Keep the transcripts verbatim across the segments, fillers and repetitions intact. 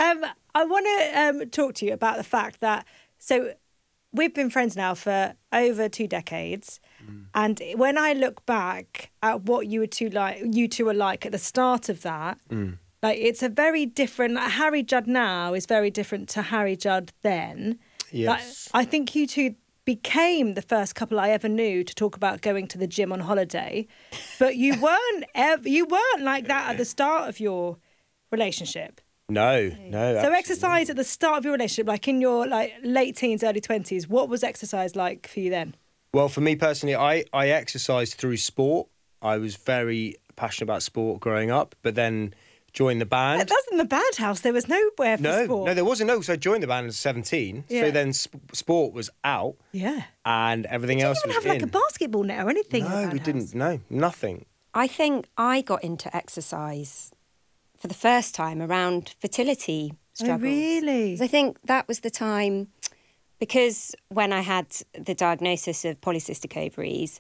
Um, I want to um, talk to you about the fact that, so we've been friends now for over two decades. Mm. And when I look back at what you were two like, you two were like at the start of that, mm. like it's a very different, like Harry Judd now is very different to Harry Judd then. Yes. Like, I think you two became the first couple I ever knew to talk about going to the gym on holiday, but you weren't ever, you weren't like that at the start of your relationship. No, no. So exercise at the start of your relationship, like in your like late teens, early twenties, what was exercise like for you then? Well, for me personally, I, I exercised through sport. I was very passionate about sport growing up, but then joined the band. That was in the band house. There was nowhere for no, sport. No, there wasn't. No, so I joined the band at seventeen. Yeah. So then sp- sport was out. Yeah. And everything Did else you was even have in. like a basketball net or anything? No, we didn't. No, nothing. I think I got into exercise for the first time around fertility struggles. Oh, really? I think that was the time, because when I had the diagnosis of polycystic ovaries,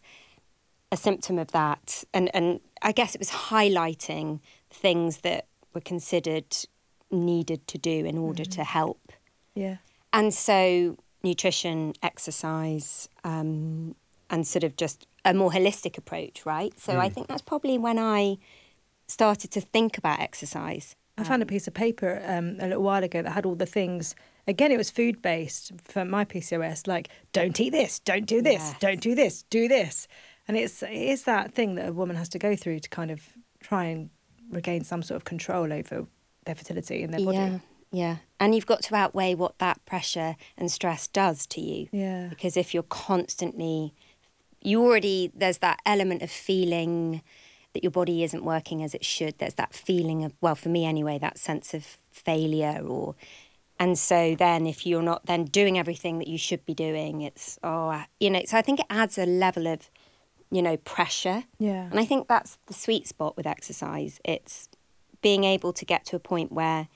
a symptom of that, and, and I guess it was highlighting things that were considered needed to do in order mm. to help. Yeah. And so nutrition, exercise, um, and sort of just a more holistic approach, right? So mm. I think that's probably when I started to think about exercise. I found a piece of paper um, a little while ago that had all the things. Again, it was food-based for my P C O S, like, don't eat this, don't do this, yes. don't do this, do this. And it's it is that thing that a woman has to go through to kind of try and regain some sort of control over their fertility in their body. Yeah, yeah. And you've got to outweigh what that pressure and stress does to you. Yeah. Because if you're constantly, you already, there's that element of feeling that your body isn't working as it should. There's that feeling of, well, for me anyway, that sense of failure or... And so then if you're not then doing everything that you should be doing, it's, oh, you know, so I think it adds a level of, you know, pressure. Yeah. And I think that's the sweet spot with exercise. It's being able to get to a point where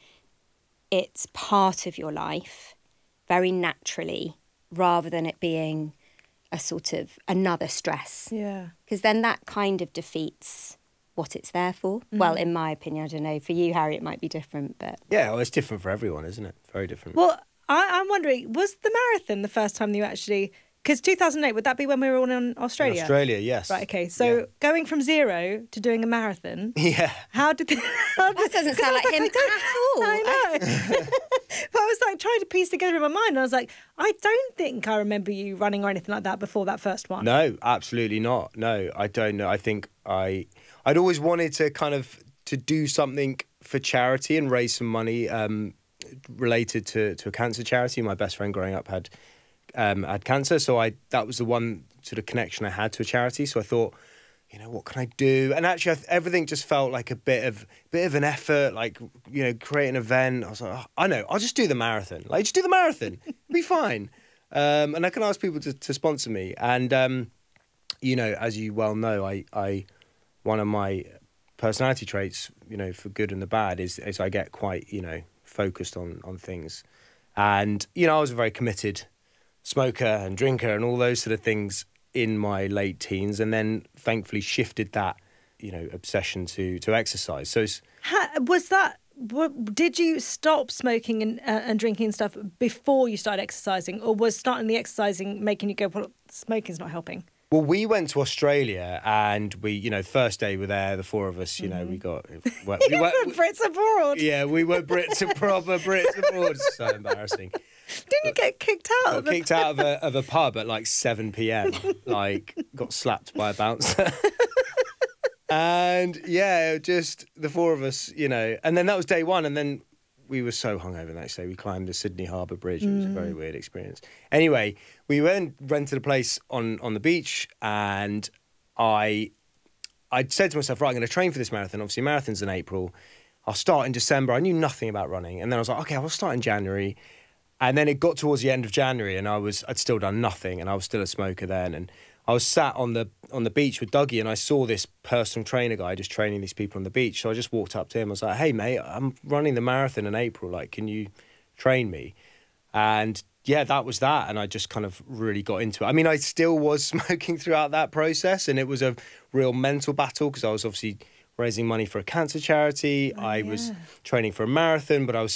it's part of your life very naturally rather than it being a sort of another stress. Yeah. Because then that kind of defeats what it's there for. Mm. Well, in my opinion, I don't know. For you, Harry, it might be different, but... Yeah, well, it's different for everyone, isn't it? Very different. Well, I, I'm wondering, was the marathon the first time you actually... Because two thousand eight, would that be when we were all in Australia? In Australia, yes. Right, okay. So yeah. going from zero to doing a marathon... Yeah. How did... The, how did that doesn't sound like, like him at all. I know. But I was like trying to piece together in my mind, and I was like, I don't think I remember you running or anything like that before that first one. No, absolutely not. No, I don't know. I think I... I'd always wanted to kind of to do something for charity and raise some money um, related to, to a cancer charity. My best friend growing up had um, had cancer, so I that was the one sort of connection I had to a charity. So I thought, you know, what can I do? And actually, I th- everything just felt like a bit of bit of an effort, like, you know, create an event. I was like, oh, I know, I'll just do the marathon. Like, just do the marathon, it'll be fine. Um, and I can ask people to, to sponsor me. And um, you know, as you well know, I. I one of my personality traits, you know, for good and the bad, is, is I get quite, you know, focused on, on things. And, you know, I was a very committed smoker and drinker and all those sort of things in my late teens, and then thankfully shifted that, you know, obsession to, to exercise. So it's... How, was that... Did you stop smoking and, uh, and drinking and stuff before you started exercising, or was starting the exercising making you go, well, smoking's not helping? Well, we went to Australia and we, you know, first day we were there, the four of us, you know, mm-hmm. we got... Well, we were Brits abroad. Yeah, we were Brits, proper Brits abroad. So embarrassing. Didn't you get kicked out? Got of the kicked out of a, of a pub at like seven p.m. Like, got slapped by a bouncer. And, yeah, just the four of us, you know. And then that was day one, and then... We were so hungover the next day. We climbed the Sydney Harbour Bridge. It was mm. a very weird experience. Anyway, we went rented a place on, on the beach, and I I said to myself, right, I'm going to train for this marathon. Obviously, marathon's in April. I'll start in December. I knew nothing about running, and then I was like, okay, I'll start in January. And then it got towards the end of January, and I was I'd still done nothing, and I was still a smoker then. And I was sat on the on the beach with Dougie, and I saw this personal trainer guy just training these people on the beach. So I just walked up to him. I was like, hey, mate, I'm running the marathon in April. Like, can you train me? And, yeah, that was that. And I just kind of really got into it. I mean, I still was smoking throughout that process, and it was a real mental battle because I was obviously raising money for a cancer charity. Oh, I yeah. was training for a marathon, but I was